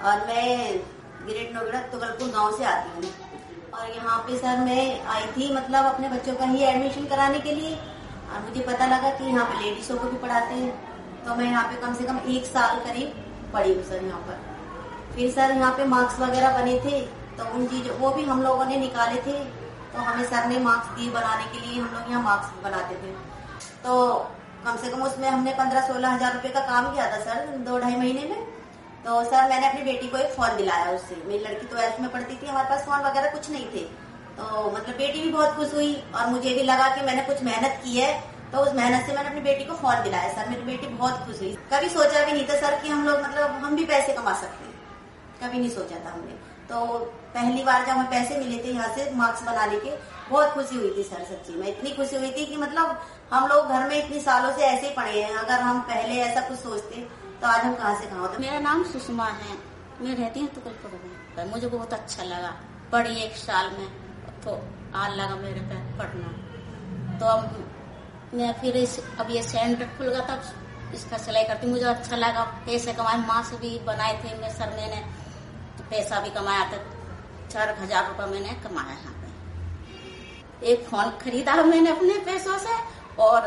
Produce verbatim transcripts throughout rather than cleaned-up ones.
और मैं ग्रेट नोएडा तुगलपुर गांव से आती हूँ। और यहाँ पे सर मैं आई थी मतलब अपने बच्चों का ही एडमिशन कराने के लिए, और मुझे पता लगा कि यहाँ पे लेडीजों को भी पढ़ाते हैं, तो मैं यहाँ पे कम से कम एक साल करीब पढ़ी हूँ सर यहाँ पर। फिर सर यहाँ पे मार्क्स वगैरह बने थे, तो उन चीजों वो भी हम लोगों ने निकाले थे, तो हमें सर ने मार्क्स दिए बनाने के लिए। हम लोग यहाँ मार्क्स बनाते थे, तो कम से कम उसमें हमने पंद्रह सोलह हजार रुपए का काम किया था सर दो ढाई महीने में। तो सर मैंने अपनी बेटी को एक फोन दिलाया उससे। मेरी लड़की ट्वेल्थ में पढ़ती थी, हमारे पास फोन वगैरह कुछ नहीं थे, तो मतलब बेटी भी बहुत खुश हुई और मुझे भी लगा कि मैंने कुछ मेहनत की है, तो उस मेहनत से मैंने अपनी बेटी को फोन दिलाया सर। मेरी बेटी बहुत खुश हुई। कभी सोचा भी नहीं था सर कि हम लोग मतलब हम भी पैसे कमा सकते हैं, कभी नहीं सोचा था हमने। तो पहली बार जब हमें पैसे मिले थे यहाँ से मार्क्स बनाने के, बहुत खुशी हुई थी सर। सच्ची में इतनी खुशी हुई थी कि मतलब हम लोग घर में इतनी सालों से ऐसे ही पढ़े हैं, अगर हम पहले ऐसा कुछ सोचते तो आज हम कहाँ से कहाँ होते। मेरा नाम सुषमा है, मैं रहती हूँ तुगलपुर में। मुझे बहुत अच्छा लगा, पढ़ी एक साल में तो आज लगा मेरे पे पढ़ना। तो अब मैं फिर इस अब ये सेंटर खुल गया, तब इसका सिलाई करती, मुझे अच्छा लगा। पैसे कमाए, मास्क भी बनाए थे मैं सर मैंने, तो पैसा भी कमाया था, चार हजार रुपये मैंने कमाया यहाँ पे। एक फोन खरीदा मैंने अपने पैसों से और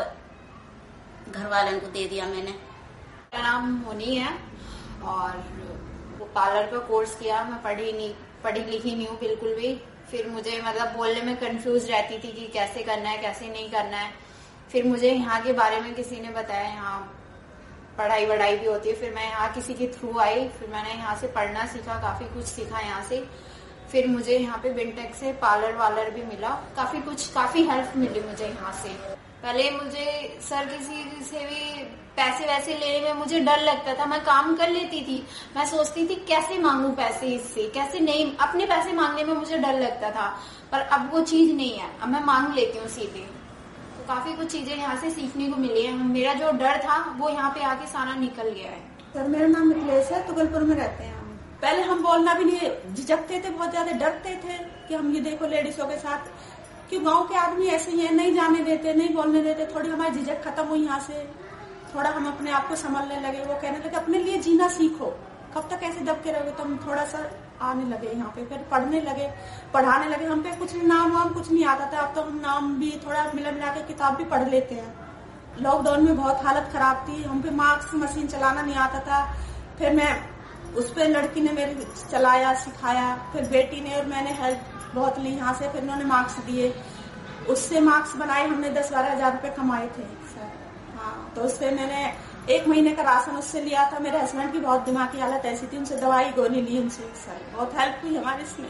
घर वालों को दे दिया मैंने। मेरा नाम मोनी है और वो पार्लर का कोर्स किया। मैं पढ़ी नहीं पढ़ी लिखी नहीं हूँ बिल्कुल भी। फिर मुझे मतलब बोलने में कंफ्यूज रहती थी कि कैसे करना है कैसे नहीं करना है। फिर मुझे यहाँ के बारे में किसी ने बताया, यहाँ पढ़ाई वढ़ाई भी होती है। फिर मैं यहाँ किसी के थ्रू आई, फिर मैंने यहाँ से पढ़ना सीखा, काफी कुछ सीखा यहाँ से। फिर मुझे यहाँ पे बिनटेक से पार्लर वालर भी मिला, काफी कुछ काफी हेल्प मिली मुझे यहाँ से। पहले मुझे सर किसी से भी पैसे वैसे लेने में मुझे डर लगता था। मैं काम कर लेती थी, मैं सोचती थी कैसे मांगू पैसे इससे, कैसे नहीं, अपने पैसे मांगने में मुझे डर लगता था। पर अब वो चीज नहीं है, अब मैं मांग लेती हूँ सीधे। तो काफी कुछ चीजें यहाँ से सीखने को मिली है। मेरा जो डर था वो यहाँ पे आके सारा निकल गया है। सर मेरा नाम मिथिलेश है, तुगलपुर में रहते हैं हम। पहले हम बोलना भी नहीं, झिझकते थे, बहुत ज्यादा डरते थे कि हम ये देखो लेडीजों के साथ, क्यों गांव के आदमी ऐसे ही है, नहीं जाने देते, नहीं बोलने देते। थोड़ी हमारी झिझक खत्म हुई यहाँ से, थोड़ा हम अपने आप को संभालने लगे। वो कहने लगे अपने लिए जीना सीखो, कब तक ऐसे दब के रहोगे। तो हम थोड़ा सा आने लगे यहाँ पे, फिर पढ़ने लगे, पढ़ाने लगे। हम पे कुछ नाम वाम कुछ नहीं आता था, अब तो हम नाम भी थोड़ा मिला मिला के किताब भी पढ़ लेते हैं। लॉकडाउन में बहुत हालत खराब थी, हम पे मार्क्स मशीन चलाना नहीं आता था। फिर मैं उस पर लड़की ने मेरे चलाया सिखाया, फिर बेटी ने और मैंने हेल्प बहुत ली यहाँ से। फिर उन्होंने मार्क्स दिए, उससे मार्क्स बनाए, हमने दस बारह हजार रुपए कमाए थे सर। हाँ, तो उससे मैंने एक महीने का राशन उससे लिया था। मेरे हस्बैंड की बहुत दिमाग की हालत ऐसी थी, उनसे दवाई गोली ली उनसे सर, बहुत हेल्प हुई हमारे इसमें।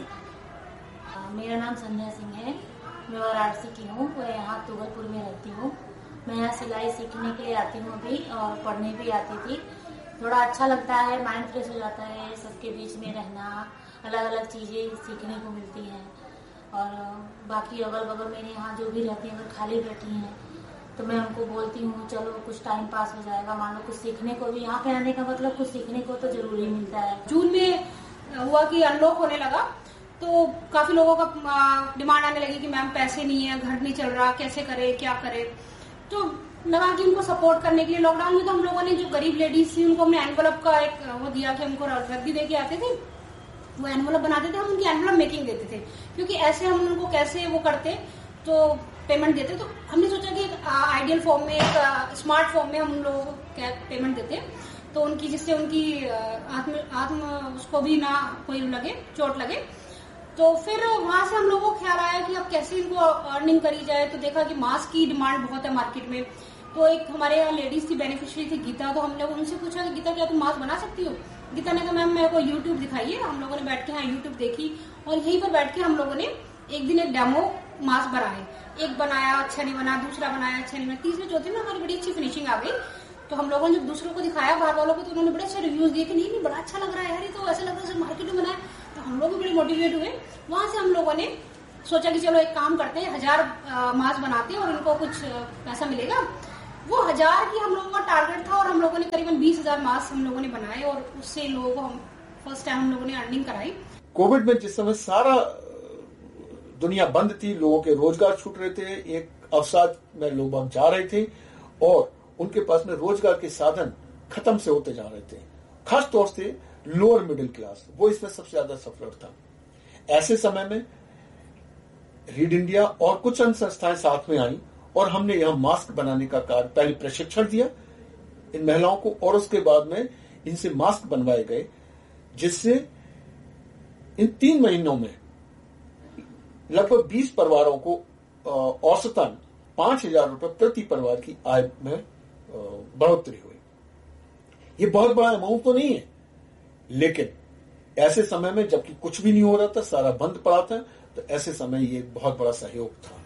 मेरा नाम संध्या सिंह है, मैं वाराणसी की हूँ, मैं यहाँ तुगलपुर में रहती हूँ। मैं यहाँ सिलाई सीखने के लिए आती हूँ अभी, और पढ़ने भी आती थी। थोड़ा अच्छा लगता है, माइंड फ्रेश हो जाता है, सबके बीच में रहना, अलग अलग चीजें सीखने को मिलती हैं। और बाकी अगल बगल मेरे यहाँ जो भी रहती हैं, अगर खाली बैठी हैं तो मैं उनको बोलती हूँ चलो कुछ टाइम पास हो जाएगा, मान लो कुछ सीखने को भी, यहाँ पे आने का मतलब कुछ सीखने को तो जरूरी मिलता है। जून में हुआ कि अनलॉक होने लगा, तो काफी लोगों का डिमांड आने लगी कि मैम पैसे नहीं है, घर नहीं चल रहा, कैसे करे क्या करे। तो लगा कि उनको सपोर्ट करने के लिए लॉकडाउन में तो हम लोगों ने जो गरीब लेडीज थी उनको हमने एनवलप का एक वो दिया कि हमको रद्दी दे के आते थे, वो एनवलप बनाते थे, हम उनकी एनवलप मेकिंग देते थे, क्योंकि ऐसे हम उनको कैसे वो करते तो पेमेंट देते। तो हमने सोचा कि एक आइडियल फॉर्म में, एक स्मार्ट फॉर्म में हम उन लोगों को पेमेंट देते, तो उनकी जिससे उनकी आत्म आत्म उसको भी ना कोई लगे, चोट लगे। तो फिर वहां से हम लोगों को ख्याल आया कि अब कैसे इनको अर्निंग करी जाए। तो देखा कि मास्क की डिमांड बहुत है मार्केट में। तो एक हमारे यहाँ लेडीज थी, बेनिफिशियरी थी गीता, तो हमने उनसे पूछा कि गीता क्या तुम मास्क बना सकती हो? गीता ने कहा मैम मेरे को यूट्यूब दिखाइए। हम लोगों ने बैठ के यहाँ यूट्यूब देखी और यहीं पर बैठ के हम लोगों ने एक दिन एक डेमो मास्क बनाए। एक बनाया, अच्छा नहीं बना, दूसरा बनाया, अच्छा नहीं बना, तीसरे चौथे में हमारी बड़ी अच्छी फिनिशिंग आ गई। तो हम लोगों ने जब दूसरों को दिखाया बाहर वालों को, तो उन्होंने बड़े अच्छे रिव्यूज दिए कि नहीं नहीं बड़ा अच्छा लग रहा है यार, ये तो ऐसा लग रहा है मार्केट में बनाया। तो हम लोग भी बड़े मोटिवेट हुए। वहां से हम लोगों ने सोचा कि चलो एक काम करते हैं, हजार मास्क बनाते हैं और इनको कुछ पैसा मिलेगा। वो हजार की हम लोगों का टारगेट था और हम लोगों ने करीबन बीस हजार मास्क हम लोगों ने बनाए और उससे लोगों को हम फर्स्ट टाइम हम लोगों ने अर्निंग कराई। कोविड में जिस समय सारा दुनिया बंद थी, लोगों के रोजगार छूट रहे थे, एक अवसाद में लोग जा रहे थे और उनके पास में रोजगार के साधन खत्म से होते जा रहे थे। खास तौर से लोअर मिडिल क्लास, वो इसमें सबसे ज्यादा सफर था। ऐसे समय में रीड इंडिया और कुछ अन्य संस्थाएं साथ में आई और हमने यहां मास्क बनाने का कार्य, पहले प्रशिक्षण दिया इन महिलाओं को और उसके बाद में इनसे मास्क बनवाए गए, जिससे इन तीन महीनों में लगभग बीस परिवारों को औसतन पांच हजार रुपए प्रति परिवार की आय में बढ़ोतरी हुई। ये बहुत बड़ा अमाउंट तो नहीं है, लेकिन ऐसे समय में जबकि कुछ भी नहीं हो रहा था, सारा बंद पड़ा था, तो ऐसे समय ये बहुत बड़ा सहयोग था।